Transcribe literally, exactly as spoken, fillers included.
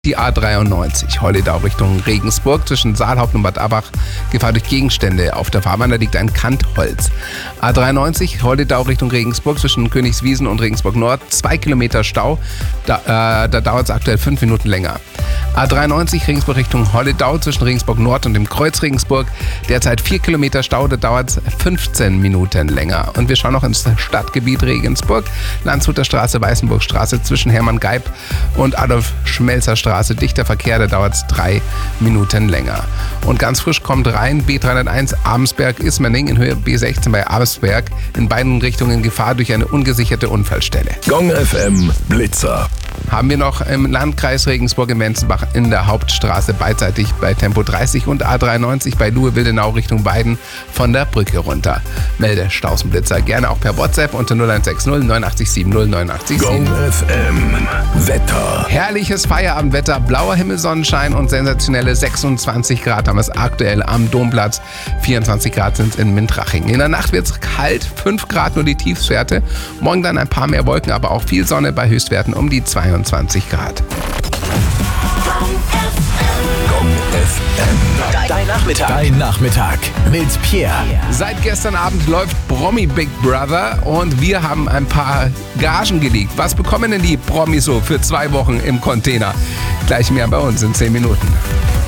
Die A dreiundneunzig, Holledau Richtung Regensburg zwischen Saalhaupt und Bad Abbach, Gefahr durch Gegenstände. Auf der Fahrbahn, da liegt ein Kantholz. A dreiundneunzig, Holledau Richtung Regensburg zwischen Königswiesen und Regensburg Nord, zwei Kilometer Stau, da, äh, da dauert es aktuell fünf Minuten länger. A dreiundneunzig, Regensburg Richtung Holledau zwischen Regensburg Nord und dem Kreuz Regensburg, derzeit vier Kilometer Stau, da dauert es fünfzehn Minuten länger. Und wir schauen noch ins Stadtgebiet Regensburg, Landshuter Straße, Weißenburgstraße zwischen Hermann Geib und Adolf Schmelzer Straße. Dichter Verkehr, da dauert es drei Minuten länger. Und ganz frisch kommt rein B dreihunderteins Abensberg-Ismaning in Höhe B sechzehn bei Abensberg. In beiden Richtungen Gefahr durch eine ungesicherte Unfallstelle. Gong F M Blitzer. Haben wir noch im Landkreis Regensburg in Menzenbach in der Hauptstraße beidseitig bei Tempo dreißig und A dreiundneunzig bei Luhe-Wildenau Richtung Weiden von der Brücke runter. Melde Stausenblitzer gerne auch per WhatsApp unter null eins sechs null neun acht sieben null neun acht sieben. Gong F M Wetter. Herrliches Feierabendwetter, blauer Himmel, Sonnenschein und sensationelle sechsundzwanzig Grad haben wir es aktuell am Domplatz. vierundzwanzig Grad sind es in Mintraching. In der Nacht wird es kalt, fünf Grad nur die Tiefstwerte. Morgen dann ein paar mehr Wolken, aber auch viel Sonne bei Höchstwerten um die zweiundzwanzig Grad. Gong F M. Dein Nachmittag. Dein Nachmittag mit Pierre. Seit gestern Abend läuft Promi Big Brother und wir haben ein paar Gagen gelegt. Was bekommen denn die Promis so für zwei Wochen im Container? Gleich mehr bei uns in zehn Minuten.